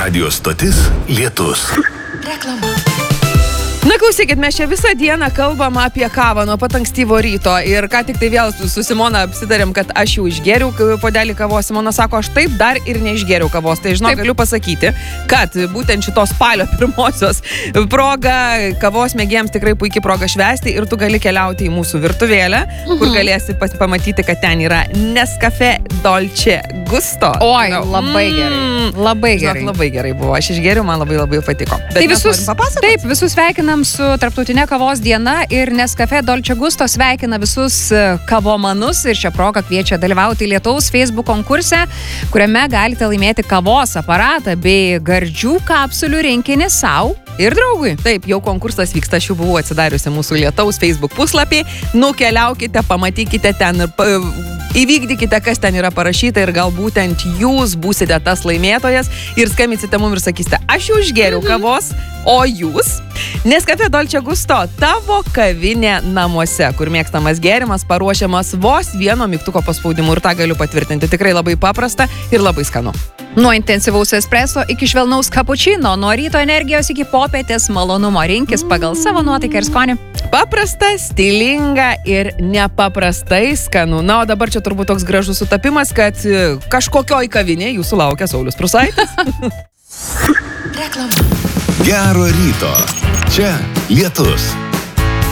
Radio stotis Lietus. Reklama. Na, klausykit, mes čia visą dieną kalbam apie kavą nuo pat ankstyvo ryto ir ką tik tai vėl su Simona apsitarėm, kad aš jau išgeriau puodelį kavos. Simona sako, aš taip dar ir neišgeriau kavos. Tai žinau, galiu pasakyti, kad būtent šitos spalio pirmosios proga kavos mėgėjams tikrai puikiai proga švęsti ir tu gali keliauti į mūsų virtuvėlę, kur galėsi pamatyti, kad ten yra Nescafe Dolce Gusto. Oi, labai gerai. Labai gerai. Žinok, labai gerai buvo. Aš išgeriau, man labai patiko. Bet tai visus sveikinam su Tarptautinė kavos diena ir Nescafe Dolce Gusto sveikina visus kavomanus ir šią progą kviečia dalyvauti Lietaus Facebook konkurse, kuriame galite laimėti kavos aparatą bei gardžių kapsulių rinkinį sau ir draugui. Taip, jau konkursas vyksta, aš jau buvau atsidariusi mūsų Lietaus Facebook puslapį. Nukeliaukite, pamatykite ten ir įvykdykite, kas ten yra parašyta ir gal būtent jūs būsite tas laimėtojas ir skambinsite mums ir sakysite, aš jau išgeriau kavos, o jūs? Nescafe Dolce Gusto, tavo kavinė namuose, kur mėgstamas gėrimas paruošiamas vos vieno mygtuko paspaudimu ir tą galiu patvirtinti. Tikrai labai paprasta ir labai skanu. Nuo intensyvaus espreso iki švelnaus kapučino, nuo ryto energijos iki popietės malonumo rinkis pagal savo nuotaiką ir skonį. Paprasta, stilinga ir nepaprastai skanu. Na, o dabar čia turbūt toks gražus sutapimas, kad kažkokioj kavinė jūsų laukia Saulius Prusaitis. Gero ryto. Čia Lietus.